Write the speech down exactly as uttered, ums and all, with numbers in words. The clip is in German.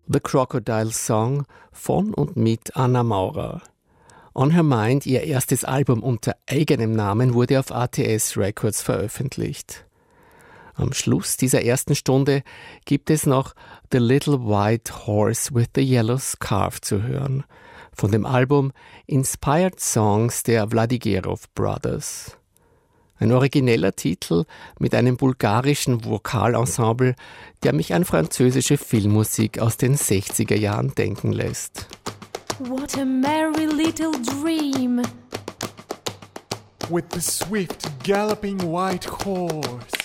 The Crocodile Song von und mit Anna Maurer. On Her Mind, ihr erstes Album unter eigenem Namen, wurde auf A T S Records veröffentlicht. Am Schluss dieser ersten Stunde gibt es noch The Little White Horse with the Yellow Scarf zu hören, von dem Album Inspired Songs der Vladigerov Brothers. Ein origineller Titel mit einem bulgarischen Vokalensemble, der mich an französische Filmmusik aus den sechziger Jahren denken lässt. What a merry little dream. With the swift galloping white horse